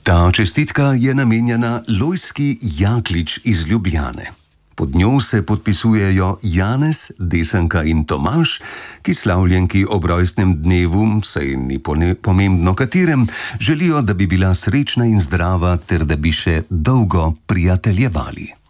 Ta čestitka je namenjena Lojski Jaklič iz Ljubljane. Pod njo se podpisujejo Janez, Desanka in Tomaž, ki slavljenki ob rojstnem dnevu, saj ni pomembno katerem, želijo, da bi bila srečna in zdrava ter da bi še dolgo prijateljevali.